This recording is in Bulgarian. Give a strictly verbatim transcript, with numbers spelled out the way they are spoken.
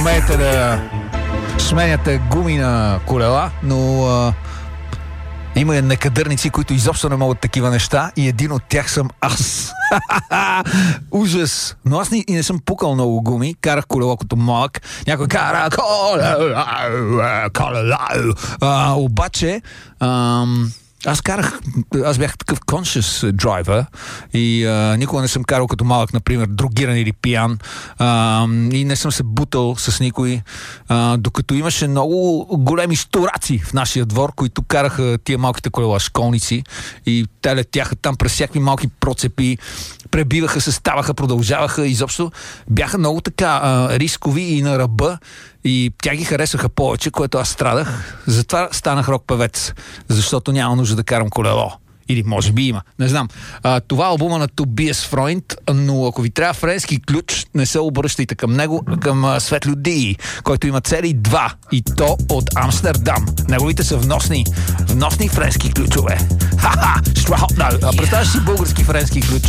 умеете да сменяте гуми на колела, но а, има некадърници, които изобщо не могат такива неща и един от тях съм аз. Ужас! Но аз не, и не съм пукал много гуми. Карах колело като малък. Някой кара колело. А, обаче ам, аз карах, аз бях такъв conscious driver и а, никога не съм карал като малък, например, дрогиран или пиян, а, и не съм се бутал с никой, а, докато имаше много големи стораци в нашия двор, които караха тия малките колела, школници, и те летяха там през всякакви малки процепи, пребиваха се, ставаха, продължаваха, изобщо бяха много така а, рискови и на ръба, и тя ги харесваха повече, което аз страдах. Затова станах рок-певец, защото няма нужда да карам колело. Или може би има, не знам. А, това е албума на Тобиас Фройнд, но ако ви трябва френски ключ, не се обръщайте към него, а към а, Светлю Ди, който има цели два, и то от Амстердам. Неговите са вносни, вносни френски ключове. Ха-ха! А представяш си български френски ключ?